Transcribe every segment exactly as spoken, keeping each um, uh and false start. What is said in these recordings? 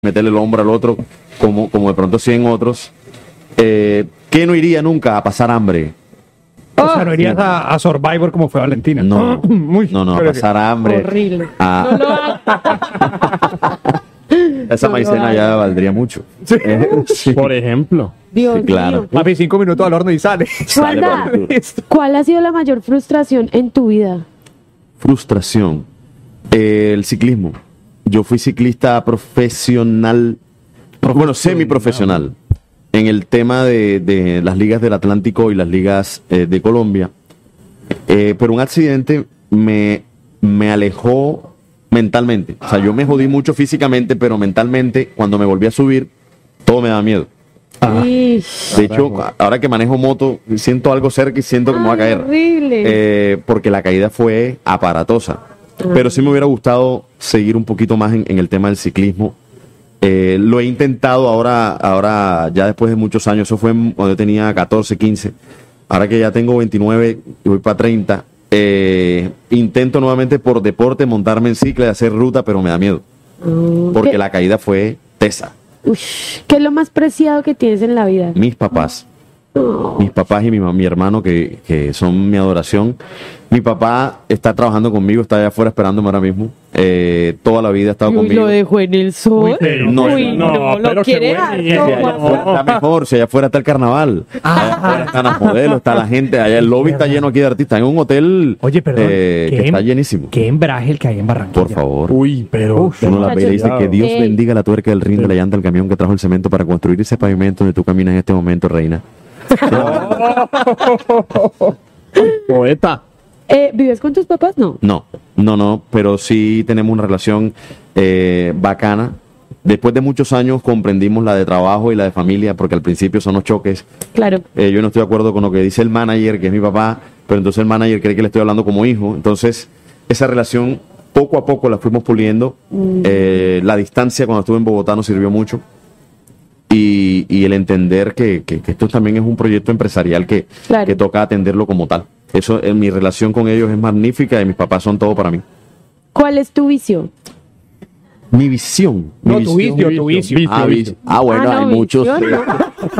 meterle el hombro al otro, como, como de pronto sí en otros. Eh, ¿Qué no iría nunca? A pasar hambre. O sea, no irías a, a Survivor como fue Valentina. No, Muy, no, no, a pasar hambre. Horrible. A, No lo hagas. esa no maicena lo ya valdría mucho. Eh, sí. Por ejemplo. Dios Sí, claro. mío. Papi, cinco minutos al horno y sale. Wanda, Listo. ¿cuál ha sido la mayor frustración en tu vida? Frustración. Eh, el ciclismo. Yo fui ciclista profesional, pro- bueno, semiprofesional, en el tema de, de las ligas del Atlántico y las ligas eh, de Colombia. Eh, pero un accidente me, me alejó mentalmente. O sea, yo me jodí mucho físicamente, pero mentalmente, cuando me volví a subir, todo me da miedo. Ish. De hecho, ahora que manejo moto, siento algo cerca y siento que me voy a Ay, caer. horrible. Eh, porque la caída fue aparatosa. Pero sí me hubiera gustado seguir un poquito más en, en el tema del ciclismo. Eh, lo he intentado ahora, ahora ya después de muchos años. Eso fue cuando yo tenía catorce, quince. Ahora que ya tengo veintinueve y voy para treinta, eh, intento nuevamente por deporte montarme en cicla y hacer ruta, pero me da miedo. Porque ¿Qué, la caída fue tesa. ush, ¿qué es lo más preciado que tienes en la vida? Mis papás. Mis papás y mi, ma- mi hermano, que, que son mi adoración. Mi papá está trabajando conmigo, está allá afuera esperándome ahora mismo. Eh, toda la vida ha estado Uy, conmigo. lo dejó en el sol. Uy, pero- No, Uy, no, no, lo pero quiere qué harto, buena idea. Allá Juan. afuera está mejor, si allá afuera está el carnaval. Allá afuera están las modelos, está la gente, allá el lobby está lleno aquí de artistas. En un hotel Oye, perdón. eh, ¿qué que está em- llenísimo. Qué embraje el que hay en Barranquilla. Por favor. Uy, pero. Uno la ve y le dice que Dios Ey. bendiga la tuerca del rin de la llanta del camión que trajo el cemento para construir ese pavimento donde tú caminas en este momento, reina. Poeta. Eh, ¿Vives con tus papás? No. No, no, no, pero sí tenemos una relación eh, bacana. Después de muchos años comprendimos la de trabajo y la de familia, porque al principio son los choques. Claro. Eh, yo no estoy de acuerdo con lo que dice el manager, que es mi papá, pero entonces el manager cree que le estoy hablando como hijo. Entonces, esa relación poco a poco la fuimos puliendo. Eh, la distancia cuando estuve en Bogotá nos sirvió mucho. Y, y el entender que, que- que esto también es un proyecto empresarial que, Claro. que toca atenderlo como tal. Eso, eh, mi relación con ellos es magnífica y mis papás son todo para mí. ¿Cuál es tu vicio? Mi visión. No, mi tu vicio, tu vicio. Ah, vicio. Ah, bueno, Ah, no, hay muchos. visión, ¿no?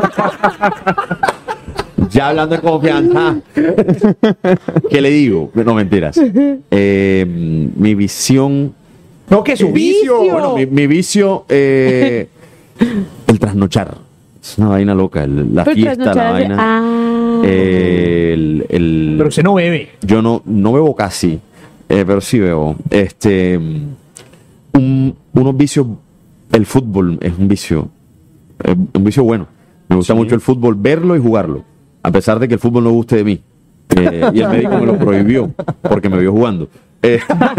Ya hablando de confianza. ¿Qué le digo? No, mentiras. Eh, mi visión. No, que su vicio. Vicio. Bueno, mi, mi vicio. eh, el trasnochar. Es una vaina loca. el- la Pero fiesta, la trasnochar hace- vaina. Ah. eh, el, el- Pero usted no bebe. yo no, no bebo casi, eh, pero sí bebo. Este, un- unos vicios, el fútbol es un vicio, eh, un vicio bueno. Me gusta mucho el fútbol, verlo y jugarlo, a pesar de que el fútbol no guste de mí. Eh, y el médico me lo prohibió porque me vio jugando. Eh,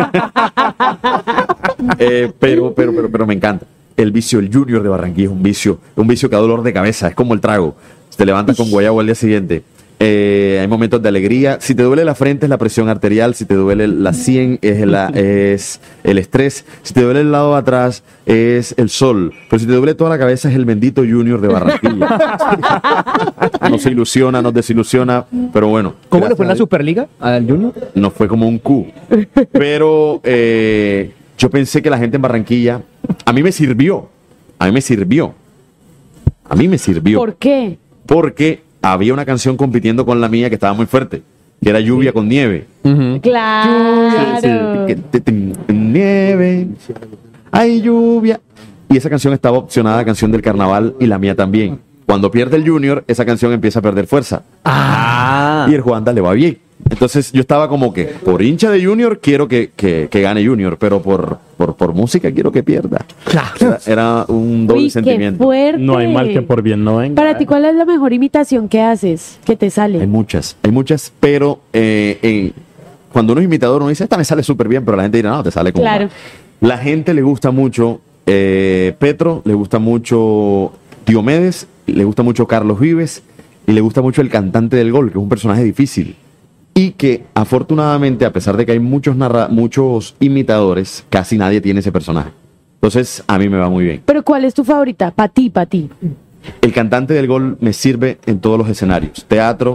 eh, pero, pero, pero, pero me encanta. El vicio, el Junior de Barranquilla es un vicio, un vicio que da dolor de cabeza, es como el trago. Te levantas con guayabo al día siguiente. Eh, hay momentos de alegría. Si te duele la frente es la presión arterial, si te duele la sien es, la, es el estrés, si te duele el lado de atrás es el sol, pero si te duele toda la cabeza es el bendito Junior de Barranquilla. Nos ilusiona, nos desilusiona, pero bueno. ¿Cómo le fue en la gracias a Dios, Superliga al Junior? nos fue como un Q. Pero eh, yo pensé que la gente en Barranquilla, a mí me sirvió, a mí me sirvió, a mí me sirvió. ¿Por qué? Porque había una canción compitiendo con la mía que estaba muy fuerte, que era Lluvia con Nieve. Claro. Que te- te- nieve, hay lluvia. Y esa canción estaba opcionada a canción del carnaval y la mía también. Cuando pierde el Junior, esa canción empieza a perder fuerza. Ah. Y el Juanda le va bien. Entonces yo estaba como que, por hincha de Junior, quiero que, que- que gane Junior, pero por, por, por música quiero que pierda. Era, era un doble Uy, qué sentimiento. fuerte. No hay mal que por bien no venga. Para ti, ¿cuál es la mejor imitación que haces? Que te Hay sale. muchas, hay muchas, pero eh, en- cuando uno es imitador, uno dice, esta me sale súper bien, pero la gente dirá, no, te sale como Claro. mal. La gente le gusta mucho eh, Petro, le gusta mucho Diomedes, le gusta mucho Carlos Vives y le gusta mucho el cantante del gol, que es un personaje difícil. Y que afortunadamente, a pesar de que hay muchos, narra muchos imitadores, casi nadie tiene ese personaje. Entonces, a mí me va muy bien. Pero ¿cuál es tu favorita? Para ti, para ti. El cantante del gol me sirve en todos los escenarios. Teatro,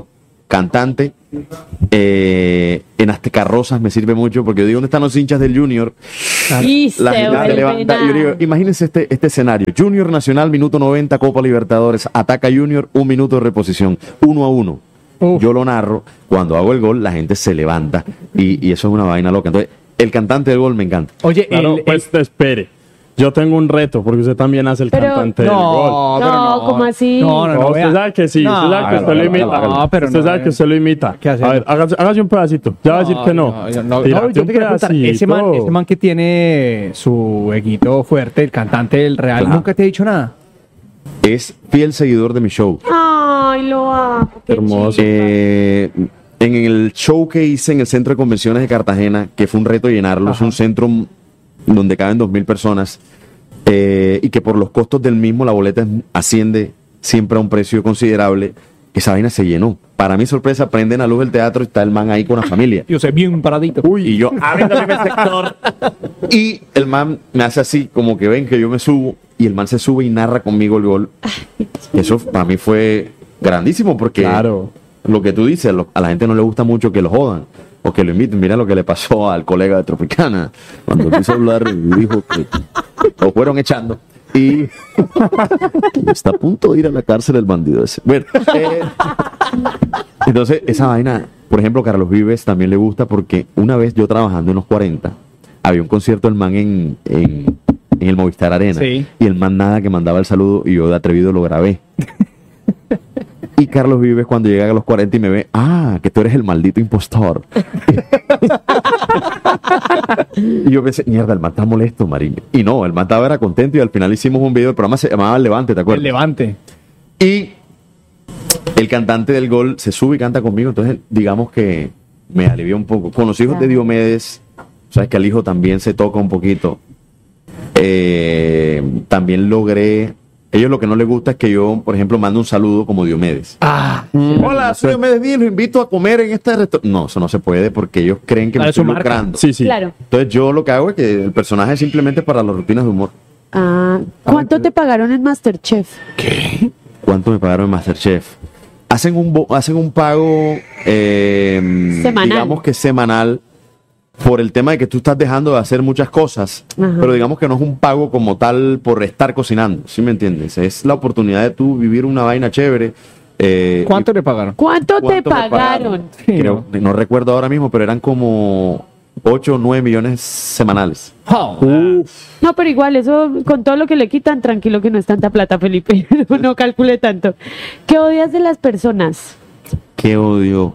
cantante. Eh, en Azteca Rosas me sirve mucho porque yo digo, ¿dónde están los hinchas del Junior? Y se La gente se vuelve levanta. nada. Yo digo, imagínense este, este escenario. Junior Nacional, minuto noventa, Copa Libertadores. Ataca Junior, un minuto de reposición. Uno a uno. Uf. Yo lo narro. Cuando hago el gol, la gente se levanta. Y, y eso es una vaina loca. Entonces, el cantante del gol me encanta. Oye, Claro, el, pues te espere. Yo tengo un reto, porque usted también hace el Pero- cantante del gol. no, pero No, no. ¿cómo así? No, no, No, no. usted vea. sabe que sí, usted No, sabe que usted lo hágalo, imita. hágalo. No, pero usted no, sabe que eh. usted lo imita. ¿Qué hacemos? A ver, hágase, hágase un pedacito. Ya va a decir que no. No, yo, no, Tírate no, yo un te quiero preguntar, ese man, pedacito. ese man que tiene su equito fuerte, el cantante del Real, Claro. ¿nunca te ha dicho nada? Es fiel seguidor de mi show. Ay, lo amo. qué Hermoso. chido. Eh, en el show que hice en el Centro de Convenciones de Cartagena, que fue un reto llenarlo, es Ajá. un centro m- donde caben dos mil personas, eh, y que por los costos del mismo la boleta es- asciende siempre a un precio considerable, esa vaina se llenó. Para mi sorpresa, prenden a luz el teatro y está el man ahí con la familia. Yo sé, bien paradito. Y yo, abriéndome el sector. Y el man me hace así, como que ven que yo me subo, y el man se sube y narra conmigo el gol. Eso para mí fue grandísimo, porque Claro. lo que tú dices, lo- a la gente no le gusta mucho que lo jodan o que lo imiten. Mira lo que le pasó al colega de Tropicana. Cuando quiso hablar, dijo que lo fueron echando. Y está a punto de ir a la cárcel el bandido ese. Bueno, eh, entonces esa vaina, por ejemplo, Carlos Vives también le gusta porque una vez yo trabajando en los cuarenta, había un concierto del man en, en, en el Movistar Arena. Sí. Y el man nada que mandaba el saludo y yo de atrevido lo grabé. Y Carlos Vives cuando llega a los cuarenta y me ve, ah, que tú eres el maldito impostor. Y yo pensé, mierda, el man está molesto, Marín. Y no, el man estaba era contento y al final hicimos un video, el programa se llamaba Levante, ¿te El acuerdas? Levante. Y el cantante del gol se sube y canta conmigo, entonces digamos que me alivió un poco. Con los hijos de Diomedes, sabes que al hijo también se toca un poquito. Eh, también logré, ellos lo que no les gusta es que yo, por ejemplo, mando un saludo como Diomedes. Ah, Hola, soy Diomedes Díaz, los invito a comer en este restaurante. No, eso no se puede porque ellos creen que Ah, me es su estoy marca. lucrando. Sí, sí. Claro. Entonces yo lo que hago es que el personaje es simplemente para las rutinas de humor. Ah, ¿cuánto te pagaron en Masterchef? ¿Cuánto me pagaron en Masterchef? Hacen un, bo- hacen un pago, eh, Semanal. digamos que semanal, por el tema de que tú estás dejando de hacer muchas cosas, Ajá. pero digamos que no es un pago como tal por estar cocinando, ¿sí me entiendes? Es la oportunidad de tú vivir una vaina chévere. eh, ¿cuánto le pagaron? ¿Cuánto, te ¿Cuánto me pagaron? Creo, no recuerdo ahora mismo, pero eran como ocho o nueve millones semanales. Oh, No, pero igual, eso con todo lo que le quitan, tranquilo que no es tanta plata, Felipe. No calcule tanto. ¿Qué odias de las personas? Qué odio.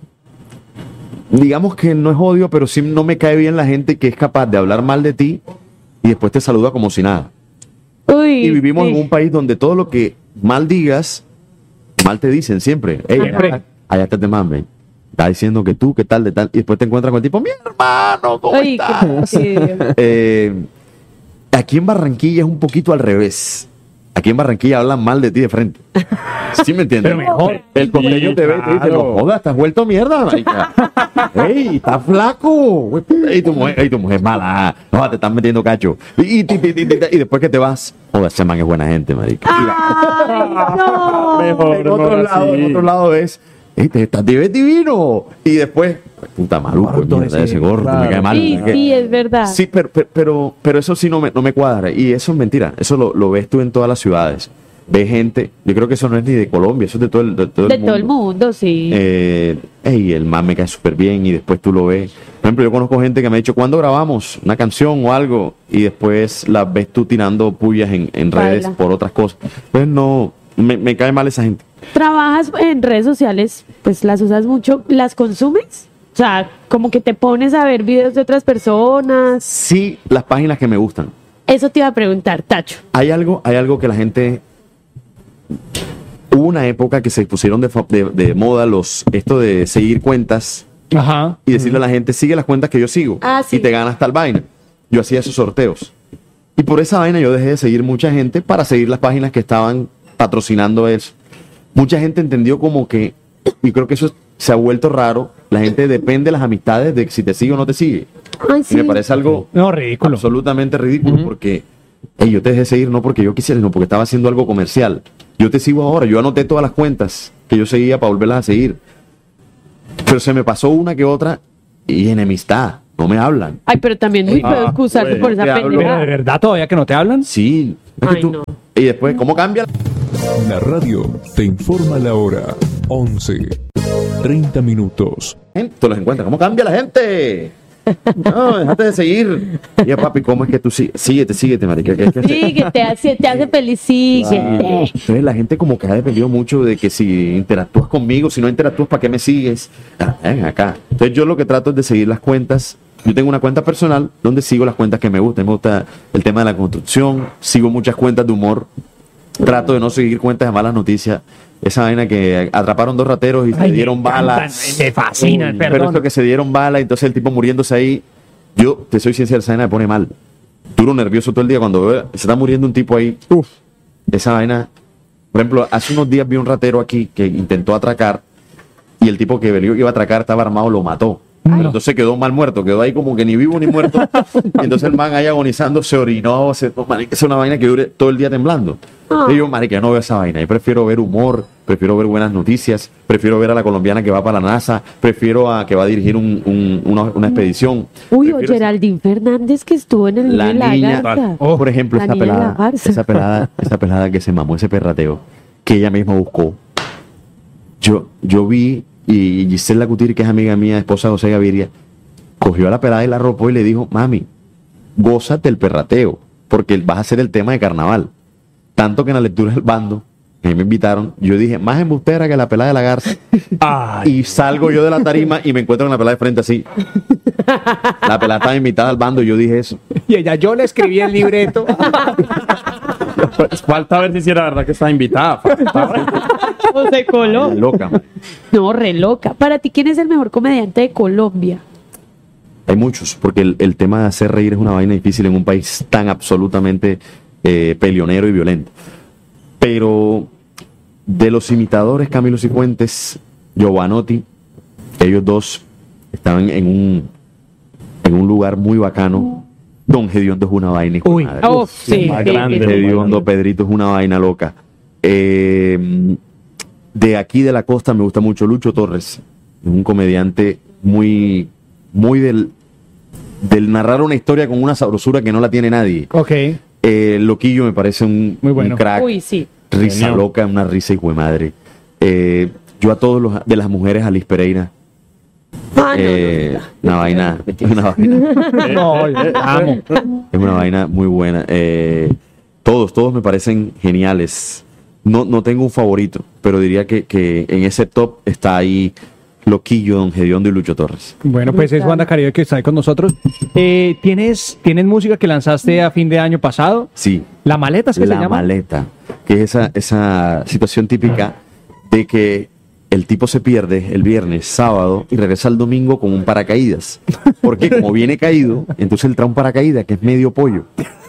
Digamos que no es odio, pero sí no me cae bien la gente que es capaz de hablar mal de ti y después te saluda como si nada. Uy, Y vivimos sí. en un país donde todo lo que mal digas, mal te dicen siempre. Ey, Siempre. allá te te mames. Está diciendo que tú, que tal, de tal. Y después te encuentras con el tipo, mi hermano, ¿cómo Uy, estás? qué fastidio. Eh, aquí en Barranquilla es un poquito al revés. Aquí en Barranquilla hablan mal de ti de frente. ¿Sí me entiendes? Pero mejor. El costeño Sí, te ve y te dice, claro. no jodas, estás vuelto mierda, marica. ¡Ey, estás flaco! Güey, puta, ¡Ey, tu mujer, ey, tu mujer es mala! No, te están metiendo cacho. Y, y, y- y- y- y después que te vas, joder, ese man es buena gente, marica. ¡Ay, no! Mejor, En otro mejor lado, así. en otro lado es, ¡ey, te estás div- divino! Y después, puta maluco, Gordo mierda, ese, ese gordo, me claro. cae mal. Sí, ¿no? Que- sí, es verdad. Sí, pero, pero, pero, pero eso sí no me, no me cuadra. Y eso es mentira. Eso lo, lo ves tú en todas las ciudades. Ves gente, yo creo que eso no es ni de Colombia, eso es de todo el, de todo de el todo el mundo. mundo, sí. Eh, ey, el man me cae súper bien y después tú lo ves. Por ejemplo, yo conozco gente que me ha dicho, ¿cuándo grabamos una canción o algo? Y después la ves tú tirando pullas en, en redes Baila. por otras cosas. Pues no, me, me cae mal esa gente. ¿Trabajas en redes sociales? Pues las usas mucho. ¿Las consumes? O sea, como que te pones a ver videos de otras personas. Sí, las páginas que me gustan. Eso te iba a preguntar, Tacho. Hay algo, hay algo que la gente. Hubo una época que se pusieron de, fa- de, de moda los esto de seguir cuentas Ajá. y decirle a la gente, sigue las cuentas que yo sigo Ah, sí. y te ganas tal vaina. Yo hacía esos sorteos. Y por esa vaina yo dejé de seguir mucha gente para seguir las páginas que estaban patrocinando eso. Mucha gente entendió como que, y creo que eso se ha vuelto raro, la gente depende de las amistades de si te sigue o no te sigue. Ay, Y sí. me parece algo No, ridículo. absolutamente ridículo porque ey, yo te dejé seguir no porque yo quisiera, sino porque estaba haciendo algo comercial. Yo te sigo ahora, yo anoté todas las cuentas que yo seguía para volverlas a seguir. Pero se me pasó una que otra y enemistad. No me hablan. Ay, pero también muy Ah, feo excusarse bueno, por esa te hablo. Pero pendejada. de verdad todavía que no te hablan. Sí. Es que Ay, tú- no. Y después, ¿cómo cambia? La radio te informa la hora. once, treinta minutos. La gente? Tú los encuentras. ¿Cómo cambia la gente? No, déjate de seguir. Y yo, papi, ¿cómo es que tú sigues? Síguete, síguete, marica. que- que- Sí, que te hace, te hace feliz, síguete. Entonces la gente como que ha dependido mucho de que si interactúas conmigo, si no interactúas, ¿para qué me sigues? Ah, ven acá. Entonces yo lo que trato es de seguir las cuentas. Yo tengo una cuenta personal donde sigo las cuentas que me gustan. Me gusta el tema de la construcción, sigo muchas cuentas de humor. Trato de no seguir cuentas de malas noticias. Esa vaina que atraparon dos rateros y se Ay, me dieron encantan, balas. me fascinan, Pero perdón. esto que se dieron balas, entonces el tipo muriéndose ahí. Yo te soy sincero, esa vaina me pone mal. Duro nervioso todo el día cuando veo, se está muriendo un tipo ahí. Uf. Esa vaina. Por ejemplo, hace unos días vi un ratero aquí que intentó atracar y el tipo que venió iba a atracar estaba armado, lo mató. Pero entonces quedó mal muerto, quedó ahí como que ni vivo ni muerto. Y entonces el man ahí agonizando se orinó. Se, oh, marica, es una vaina que dure todo el día temblando. Ah. Y yo, marica, yo no veo esa vaina. Yo prefiero ver humor, prefiero ver buenas noticias, prefiero ver a la colombiana que va para la NASA, prefiero a que va a dirigir un- un- una, una expedición. Uy, o Prefiero- Geraldine Fernández que estuvo en el La niño de la niña, garza. Oh, por ejemplo, la esa niña de la pelada, garza. esa pelada, esa pelada que se mamó, ese perrateo, que ella misma buscó. Yo, yo vi, y Gisela Cutir, que es amiga mía, esposa de José Gaviria, cogió a la pelada y la arropó y le dijo, mami, gózate el perrateo, porque vas a hacer el tema de carnaval. Tanto que en la lectura del bando, que me invitaron, yo dije, más embustera que la pelada de la garza. Ay, Y salgo yo de la tarima y me encuentro con la pelada de frente así. La pelada estaba invitada al bando y yo dije eso. y ella, yo le escribí el libreto. Pues falta ver si era verdad que estaba invitada. Falta. O se coló. La loca, man. No, re loca. Para ti, ¿quién es el mejor comediante de Colombia? Hay muchos, porque el, el tema de hacer reír es una vaina difícil en un país tan absolutamente eh, peleonero y violento. Pero de los imitadores, Camilo Cifuentes, Giovanotti, ellos dos estaban en un, en un lugar muy bacano. Don Gediondo es una vaina. hijo de Uy. madre. Oh, sí, más sí, grande. sí. Gediondo, Pedrito es una vaina loca. Eh, de aquí de la costa me gusta mucho Lucho Torres, es un comediante muy, muy del, del narrar una historia con una sabrosura que no la tiene nadie. Ok. Eh, Loquillo me parece un, Muy bueno. un crack, Uy, sí. risa Genio. loca, una risa hijo de madre. Eh, yo a todos los de las mujeres, Alice Pereira, Ah, no, eh, una vaina, una vaina. No, yo amo. Es una vaina muy buena. Eh, todos, todos me parecen geniales. No, no tengo un favorito, pero diría que, que en ese top está ahí Loquillo, Don Gediondo y Lucho Torres. Bueno, pues es Wanda Caribe que está ahí con nosotros. Eh, ¿tienes, ¿Tienes música que lanzaste a fin de año pasado? Sí, ¿La maleta es que La se llama? Maleta, que es esa, esa situación típica de que el tipo se pierde el viernes, sábado y regresa el domingo con un paracaídas. Porque como viene caído, entonces él trae un paracaídas que es medio pollo.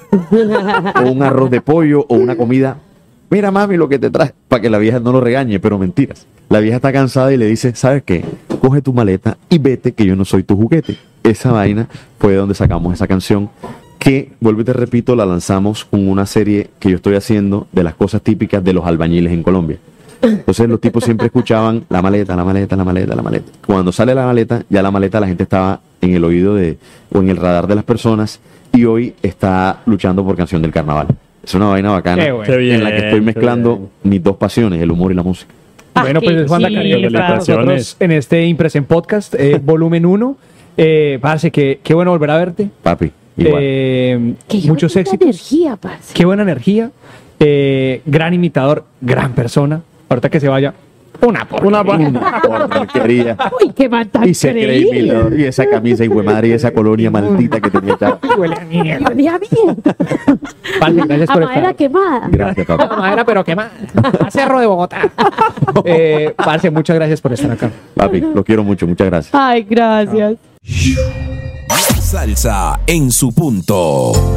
O un arroz de pollo o una comida. Mira, mami, lo que te traes, para que la vieja no lo regañe, pero mentiras. La vieja está cansada y le dice, ¿sabes qué? Coge tu maleta y vete, que yo no soy tu juguete. Esa vaina fue de donde sacamos esa canción, que, vuelvo y te repito, la lanzamos con una serie que yo estoy haciendo de las cosas típicas de los albañiles en Colombia. Entonces los tipos siempre escuchaban la maleta, la maleta, la maleta, la maleta. Cuando sale la maleta, ya la maleta la gente estaba en el oído de, o en el radar de las personas, y hoy está luchando por Canción del Carnaval. Es una vaina bacana Qué bueno. Qué bien, en la que estoy qué mezclando bien. mis dos pasiones, el humor y la música. Bueno, pues Ay, es Wanda sí, Caribe que está con felicitaciones. nosotros en este Impresen Podcast, eh, volumen uno. Eh, parce, que, qué bueno volver a verte. Papi, igual. Eh, Qué muchos buena éxitos. energía, parce. Qué buena energía. Eh, gran imitador, gran persona. Ahorita que se vaya, una por Una pa- Una porquería. Uy, qué man tan Y se cree creíble. imitador. Y esa camisa y madre y esa colonia maldita que tenía echada. Huele a mierda. Olía bien. Parce, gracias A por madera estar. quemada. Gracias, papi. A madera, pero qué más. A Cerro de Bogotá. Eh, parce, muchas gracias por estar acá. Papi, lo quiero mucho. Muchas gracias. Ay, gracias. Salsa en su punto.